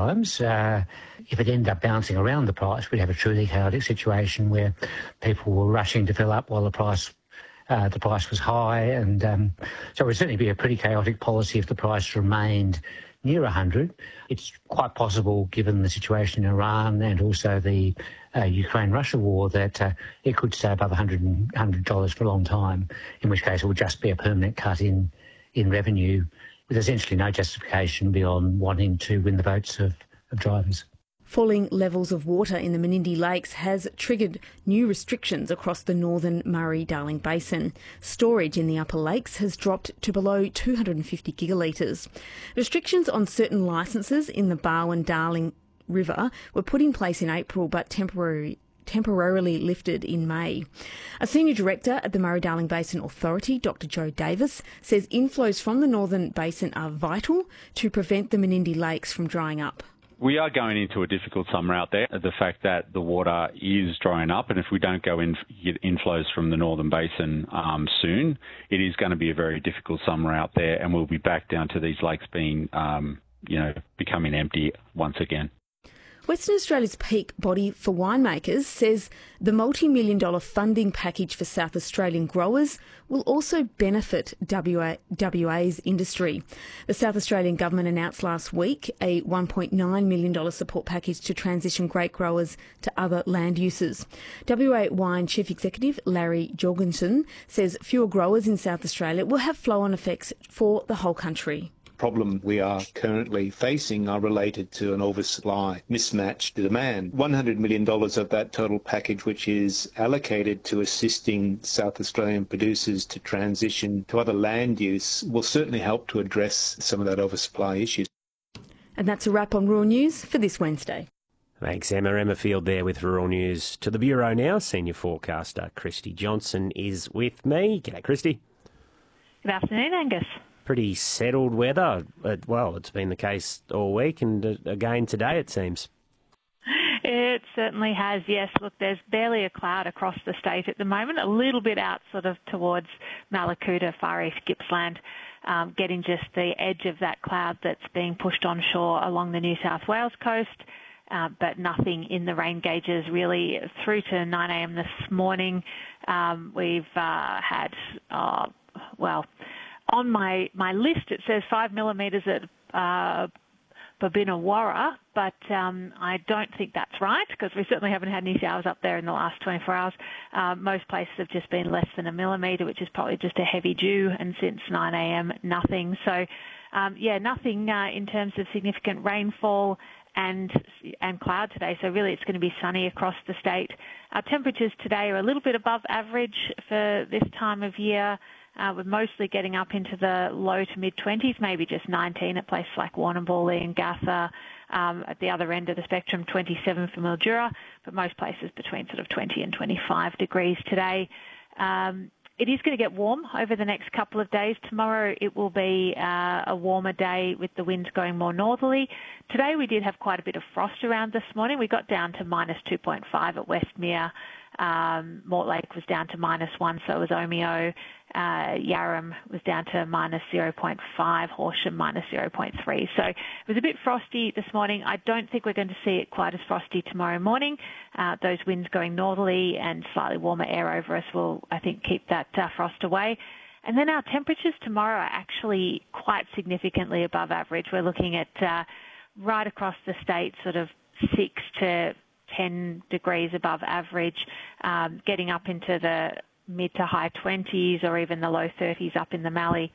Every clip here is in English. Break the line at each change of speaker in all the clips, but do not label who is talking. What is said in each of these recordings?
times. If it ended up bouncing around the price, we'd have a truly chaotic situation where people were rushing to fill up while the price was high. And so it would certainly be a pretty chaotic policy if the price remained near 100. It's quite possible, given the situation in Iran and also the Ukraine-Russia war, that it could stay above $100 for a long time, in which case it would just be a permanent cut in revenue with essentially no justification beyond wanting to win the votes of drivers.
Falling levels of water in the Menindee Lakes has triggered new restrictions across the northern Murray-Darling Basin. Storage in the upper lakes has dropped to below 250 gigalitres. Restrictions on certain licences in the Barwon-Darling River were put in place in April but temporarily lifted in May. A senior director at the Murray-Darling Basin Authority, Dr Joe Davis, says inflows from the northern basin are vital to prevent the Menindee Lakes from drying up.
We are going into a difficult summer out there. The fact that the water is drying up, and if we don't go in get inflows from the northern basin soon, it is going to be a very difficult summer out there, and we'll be back down to these lakes being, becoming empty once again.
Western Australia's peak body for winemakers says the multi-million-dollar funding package for South Australian growers will also benefit WA's industry. The South Australian government announced last week a $1.9 million support package to transition grape growers to other land uses. WA Wine Chief Executive Larry Jorgensen says fewer growers in South Australia will have flow-on effects for the whole country.
Problem we are currently facing are related to an oversupply, mismatched demand. $100 million of that total package, which is allocated to assisting South Australian producers to transition to other land use, will certainly help to address some of that oversupply issues.
And that's a wrap on Rural News for this Wednesday.
Thanks, Emma. Emma Field there with Rural News. To the Bureau now, senior forecaster Christy Johnson is with me. G'day, Christy.
Good afternoon, Angus.
Pretty settled weather. Well, it's been the case all week and again today, it seems.
It certainly has, yes. Look, there's barely a cloud across the state at the moment, a little bit out sort of towards Mallacoota, Far East Gippsland, getting just the edge of that cloud that's being pushed on shore along the New South Wales coast, but nothing in the rain gauges really through to 9am this morning. We've had, on my list, it says 5 millimetres at Babinawarra, but I don't think that's right because we certainly haven't had any showers up there in the last 24 hours. Most places have just been less than a millimetre, which is probably just a heavy dew, and since 9am, nothing. So, nothing in terms of significant rainfall and cloud today. So really it's going to be sunny across the state. Our temperatures today are a little bit above average for this time of year. We're mostly getting up into the low to mid-20s, maybe just 19 at places like Warrnambool and Gotha. At the other end of the spectrum, 27 for Mildura, but most places between sort of 20 and 25 degrees today. It is going to get warm over the next couple of days. Tomorrow it will be a warmer day with the winds going more northerly. Today we did have quite a bit of frost around this morning. We got down to minus 2.5 at Westmere. Mortlake was down to -1, so was Omeo. Yarram was down to -0.5, Horsham -0.3. So it was a bit frosty this morning. I don't think we're going to see it quite as frosty tomorrow morning. Those winds going northerly and slightly warmer air over us will, I think, keep that frost away. And then our temperatures tomorrow are actually quite significantly above average. We're looking at right across the state, sort of 6 to 10 degrees above average, getting up into the mid to high 20s or even the low 30s up in the Mallee.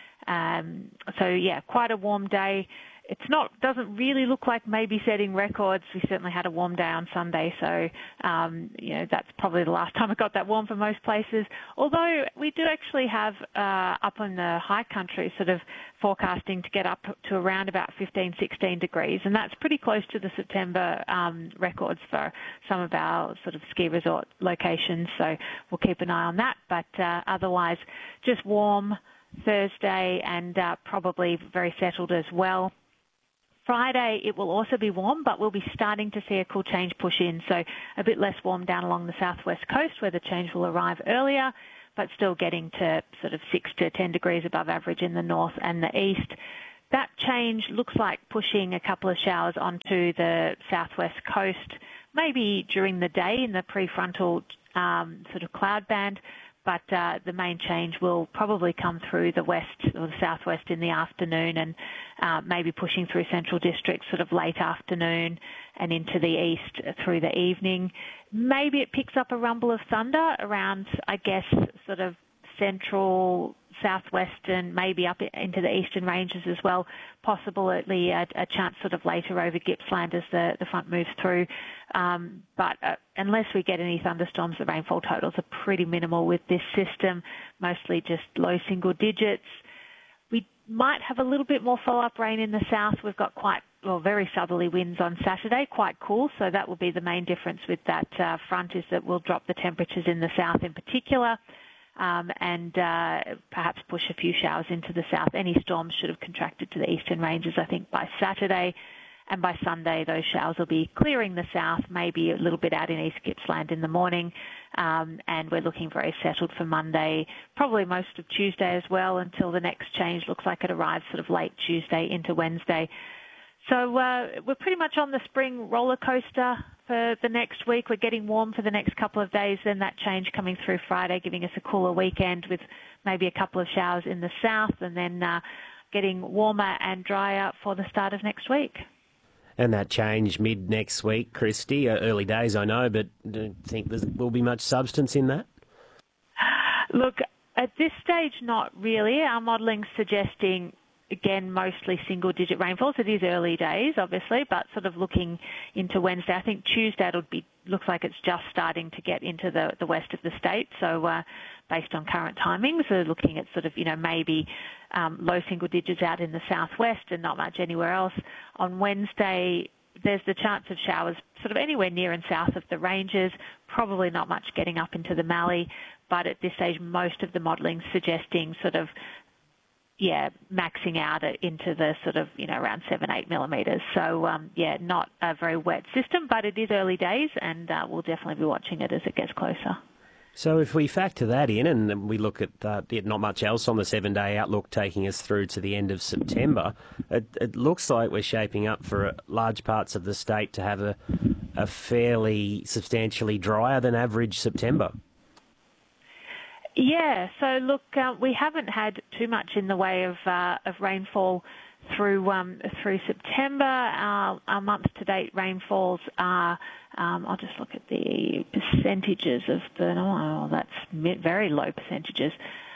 Quite a warm day. Doesn't really look like maybe setting records. We certainly had a warm day on Sunday, so that's probably the last time it got that warm for most places. Although we do actually have up on the high country sort of forecasting to get up to around about 15, 16 degrees, and that's pretty close to the September records for some of our sort of ski resort locations. So we'll keep an eye on that. But otherwise, just warm Thursday and probably very settled as well. Friday, it will also be warm, but we'll be starting to see a cool change push in. So a bit less warm down along the southwest coast where the change will arrive earlier, but still getting to sort of 6 to 10 degrees above average in the north and the east. that change looks like pushing a couple of showers onto the southwest coast, maybe during the day in the prefrontal sort of cloud band, but the main change will probably come through the west or the southwest in the afternoon and maybe pushing through central districts sort of late afternoon and into the east through the evening. Maybe it picks up a rumble of thunder around, I guess, sort of central, southwestern, maybe up into the eastern ranges as well. Possibly a chance sort of later over Gippsland as the front moves through. But unless we get any thunderstorms, the rainfall totals are pretty minimal with this system, mostly just low single digits. We might have a little bit more follow-up rain in the south. We've got very southerly winds on Saturday, quite cool. So that will be the main difference with that front, is that we'll drop the temperatures in the south in particular. And perhaps push a few showers into the south. Any storms should have contracted to the eastern ranges, I think, by Saturday. And by Sunday, those showers will be clearing the south, maybe a little bit out in East Gippsland in the morning. And we're looking very settled for Monday, probably most of Tuesday as well, until the next change looks like it arrives sort of late Tuesday into Wednesday. So we're pretty much on the spring roller coaster for the next week. We're getting warm for the next couple of days, then that change coming through Friday, giving us a cooler weekend with maybe a couple of showers in the south, and then getting warmer and drier for the start of next week.
And that change mid next week, Christy, early days I know, but do you think there will be much substance in that?
Look, at this stage, not really. Our modelling's suggesting, again, mostly single-digit rainfalls. It is early days, obviously, but sort of looking into Wednesday, I think Tuesday looks like it's just starting to get into the west of the state. So based on current timings, we're looking at sort of, maybe low single digits out in the southwest and not much anywhere else. On Wednesday, there's the chance of showers sort of anywhere near and south of the ranges, probably not much getting up into the Mallee, but at this stage, most of the modelling suggesting sort of maxing out into the sort of, around 7-8 millimetres. So, not a very wet system, but it is early days, and we'll definitely be watching it as it gets closer.
So if we factor that in and we look at not much else on the 7-day outlook taking us through to the end of September, it looks like we're shaping up for large parts of the state to have a fairly substantially drier than average September.
Yeah, so look, we haven't had too much in the way of rainfall through September. Our month-to-date rainfalls are, I'll just look at the percentages of that's very low percentages.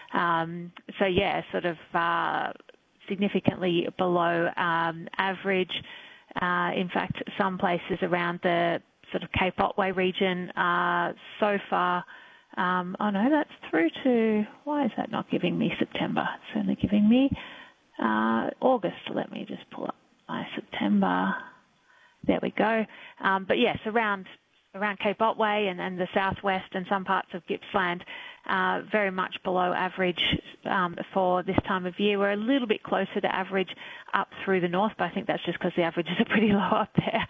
Sort of significantly below average. In fact, some places around the sort of Cape Otway region so far. That's through to, why is that not giving me September? It's only giving me August. Let me just pull up my September. There we go. But yes, around Cape Otway and the southwest and some parts of Gippsland, very much below average for this time of year. We're a little bit closer to average up through the north, but I think that's just because the averages are pretty low up there.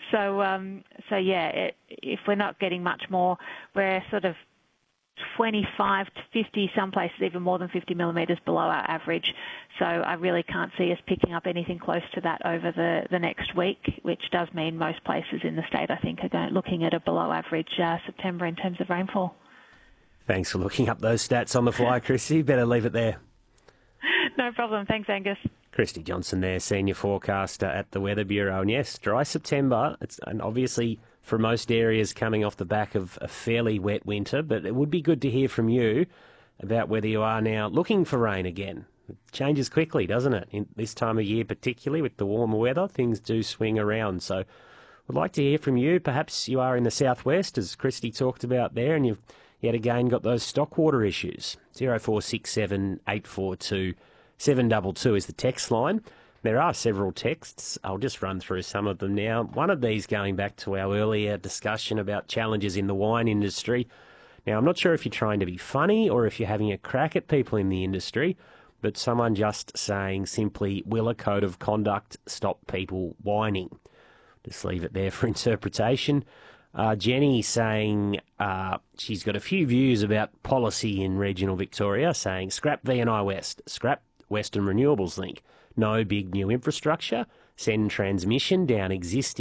If we're not getting much more, we're sort of 25 to 50, some places even more than 50 millimetres below our average. So I really can't see us picking up anything close to that over the next week, which does mean most places in the state, I think, are looking at a below average September in terms of rainfall.
Thanks for looking up those stats on the fly, Christy. Better leave it there.
No problem. Thanks, Angus.
Christy Johnson there, Senior Forecaster at the Weather Bureau. And yes, dry September, and obviously for most areas coming off the back of a fairly wet winter, but it would be good to hear from you about whether you are now looking for rain again. It changes quickly, doesn't it? In this time of year, particularly with the warmer weather, things do swing around. So we'd like to hear from you. Perhaps you are in the southwest, as Christy talked about there, and you've yet again got those stock water issues. 0467 842 722 is the text line. There are several texts. I'll just run through some of them now. One of these going back to our earlier discussion about challenges in the wine industry. Now, I'm not sure if you're trying to be funny or if you're having a crack at people in the industry, but someone just saying simply, will a code of conduct stop people whining? Just leave it there for interpretation. Jenny saying she's got a few views about policy in regional Victoria, saying scrap V&I West, scrap Western Renewables Link, no big new infrastructure, send transmission down existing